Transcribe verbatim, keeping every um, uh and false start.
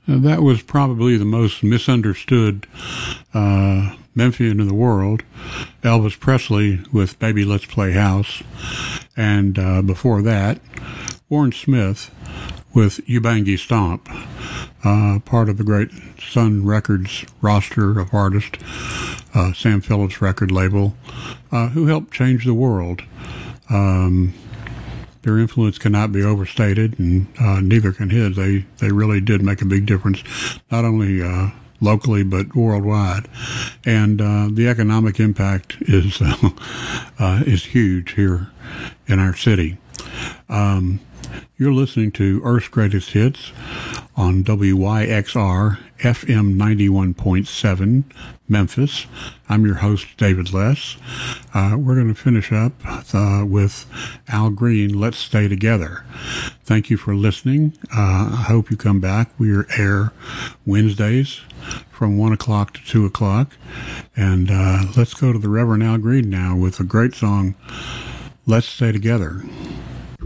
Uh, that was probably the most misunderstood uh, Memphian in the world, Elvis Presley with Baby Let's Play House. And uh, before that, Warren Smith with Ubangi Stomp, uh, part of the great Sun Records roster of artists, uh, Sam Phillips record label, uh, who helped change the world. Um, their influence cannot be overstated, and uh, neither can his. They they really did make a big difference, not only uh, locally but worldwide. And uh, the economic impact is uh, uh, is huge here in our city. Um, you're listening to Earth's Greatest Hits on W Y X R F M ninety-one point seven Memphis. I'm your host, David Less. Uh, we're going to finish up uh, with Al Green, Let's Stay Together. Thank you for listening. Uh, I hope you come back. We are air Wednesdays from one o'clock to two o'clock. And uh, let's go to the Reverend Al Green now with a great song, Let's Stay Together.